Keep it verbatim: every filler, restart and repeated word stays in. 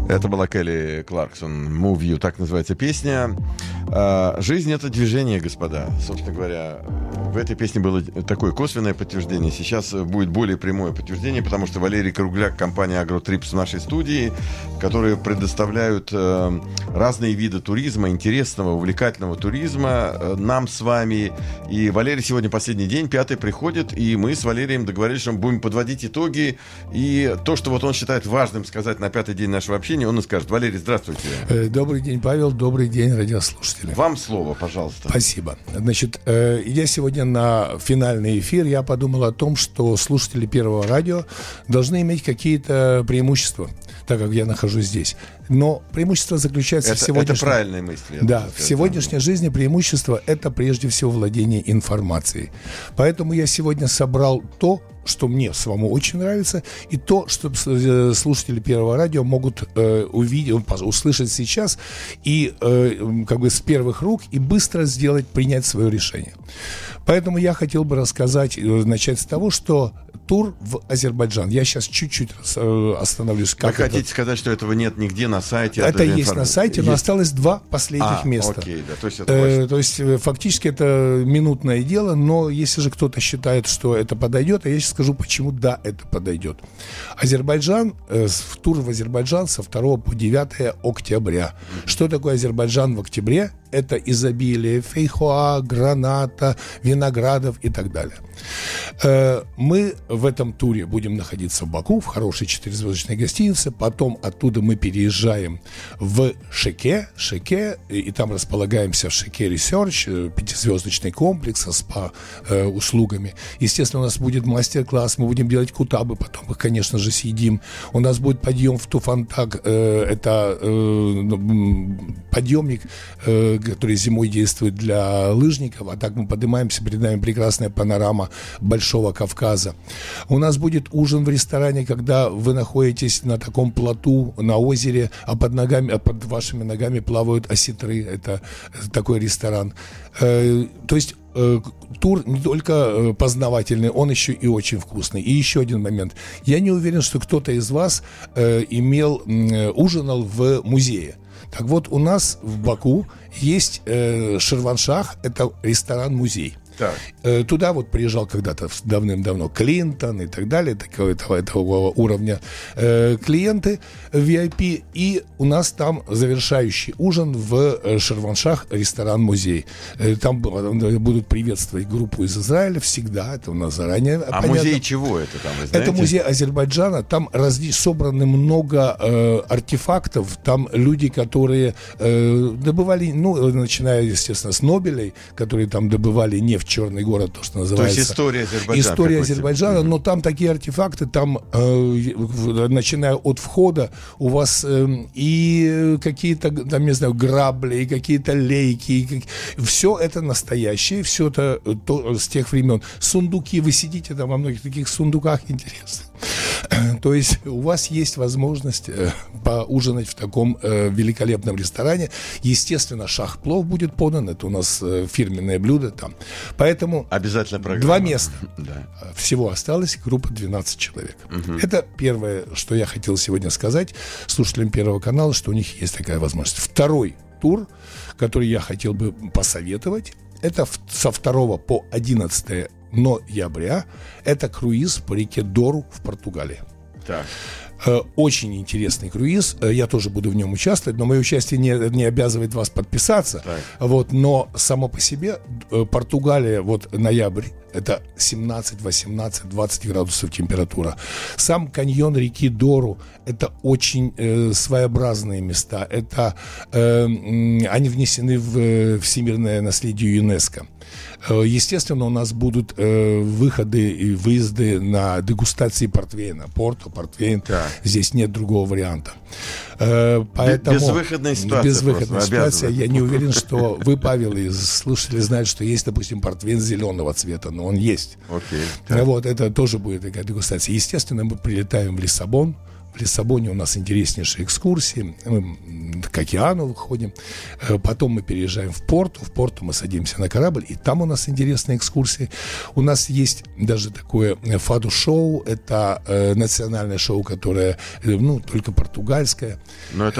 Это была Келли Кларксон, «Move You», так называется песня. Жизнь — это движение, господа. Собственно говоря, в этой песне было такое косвенное подтверждение. Сейчас будет более прямое подтверждение, потому что Валерий Кругляк, компания «Агротрипс» в нашей студии, которые предоставляют разные виды туризма, интересного, увлекательного туризма нам с вами. И Валерий сегодня последний день, пятый приходит, и мы с Валерием договорились, что мы будем подводить итоги. И то, что вот он считает важным сказать на пятый день нашего общения, он и скажет. Валерий, здравствуйте. Добрый день, Павел. Добрый день, радиослушатели. Вам слово, пожалуйста. Спасибо. Значит, идя сегодня на финальный эфир, я подумал о том, что слушатели Первого радио должны иметь какие-то преимущества, так как я нахожусь здесь. Но преимущество заключается это, в сегодняшнем... Это правильная мысль. Да, в сегодняшней жизни преимущество — это прежде всего владение информацией. Поэтому я сегодня собрал то, что мне самому очень нравится, и то, что слушатели Первого радио могут э, увидеть, услышать сейчас и э, как бы с первых рук и быстро сделать, принять свое решение. Поэтому я хотел бы рассказать, начать с того, что тур в Азербайджан. Я сейчас чуть-чуть э, остановлюсь. Как Вы это... хотите сказать, что этого нет нигде на сайте? Это есть информ... на сайте, но есть... осталось два последних а, места. Окей, да. То есть, это э, ваш... то есть фактически это минутное дело, но если же кто-то считает, что это подойдет, а я сейчас скажу, почему да, это подойдет. Азербайджан, э, в тур в Азербайджан со второго по девятое октября. Mm-hmm. Что такое Азербайджан в октябре? Это изобилие фейхоа, граната, виноградов и так далее. Э, мы в этом туре будем находиться в Баку, в хорошей четырехзвездочной гостинице. Потом оттуда мы переезжаем в Шеке, Шеке и, и там располагаемся в Шеке Ресерч, пятизвездочный комплекс со спа-услугами. Естественно, у нас будет мастер-класс, мы будем делать кутабы, потом их, конечно же, съедим. У нас будет подъем в Туфантак, э, это э, подъемник, э, который зимой действует для лыжников, а так мы поднимаемся, перед нами прекрасная панорама Большого Кавказа. У нас будет ужин в ресторане, когда вы находитесь на таком плоту, на озере, а под ногами, а под вашими ногами плавают осетры. Это такой ресторан. Э, то есть э, тур не только познавательный, он еще и очень вкусный. И еще один момент. Я не уверен, что кто-то из вас э, имел, э, ужинал в музее. Так вот, у нас в Баку есть э, Ширваншах, это ресторан-музей. Э, туда вот приезжал когда-то давным-давно Клинтон и так далее, такого этого, этого уровня э, клиенты ви ай пи. И у нас там завершающий ужин в э, Ширваншах, ресторан-музей. Э, там будут приветствовать группу из Израиля всегда, это у нас заранее А понятно. Музей чего это там, вы знаете? Это музей Азербайджана, там разли, собраны много э, артефактов, там люди, которые э, добывали, ну, начиная, естественно, с Нобелей, которые там добывали нефть, Черный город, то, что называется. То есть история Азербайджана. История Азербайджана, но там такие артефакты, там, э, начиная от входа, у вас э, и какие-то, там, не знаю, грабли, и какие-то лейки, и как... все это настоящее, все это то, с тех времен. Сундуки, вы сидите там во многих таких сундуках интересных. То есть у вас есть возможность э, поужинать в таком э, великолепном ресторане. Естественно, шах-плов будет подан, это у нас э, фирменное блюдо там. Поэтому обязательно программа. Два места. Да. Всего осталось, группа двенадцать человек. Угу. Это первое, что я хотел сегодня сказать слушателям Первого канала, что у них есть такая возможность. Второй тур, который я хотел бы посоветовать, это в, со второго по одиннадцатое ноября. Это круиз по реке Дору в Португалии. Так. Очень интересный круиз. Я тоже буду в нем участвовать, но мое участие не, не обязывает вас подписаться. Вот, но само по себе Португалия, вот ноябрь, это семнадцать, восемнадцать, двадцать градусов температура. Сам каньон реки Дору — это очень э, своеобразные места. Это, э, они внесены в всемирное наследие ЮНЕСКО. Естественно, у нас будут э, выходы и выезды на дегустации портвейна. Порто, портвейн. Да. Здесь нет другого варианта. Э, поэтому, безвыходная ситуация. Безвыходная ситуация. Я не уверен, что вы, Павел, и слушатели знают, что есть, допустим, портвейн зеленого цвета, но он есть. Окей. Так. Вот, это тоже будет такая дегустация. Естественно, мы прилетаем в Лиссабон, В Лиссабоне у нас интереснейшие экскурсии. Мы к океану выходим. Потом мы переезжаем в Порту. В Порту мы садимся на корабль, и там у нас интересные экскурсии. У нас есть даже такое фаду-шоу. Это э, национальное шоу, которое, ну, только португальское. Но это